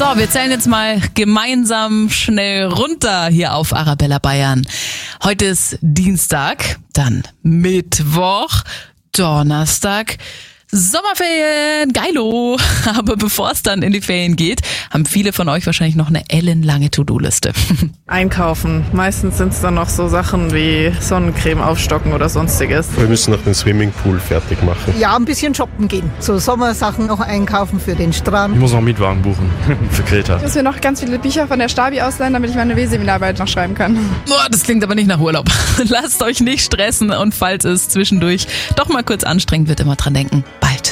So, wir zählen jetzt mal gemeinsam schnell runter hier auf Arabella Bayern. Heute ist Dienstag, dann Mittwoch, Donnerstag, Sommerferien, geilo. Aber bevor es dann in die Ferien geht, haben viele von euch wahrscheinlich noch eine ellenlange To-Do-Liste. Einkaufen. Meistens sind es dann noch so Sachen wie Sonnencreme aufstocken oder sonstiges. Wir müssen noch den Swimmingpool fertig machen. Ja, ein bisschen shoppen gehen. So Sommersachen noch einkaufen für den Strand. Ich muss noch einen Mietwagen buchen für Kreta. Ich muss mir noch ganz viele Bücher von der Stabi ausleihen, damit ich meine W-Seminararbeit noch schreiben kann. Boah, das klingt aber nicht nach Urlaub. Lasst euch nicht stressen und falls es zwischendurch doch mal kurz anstrengend wird, immer dran denken. Bald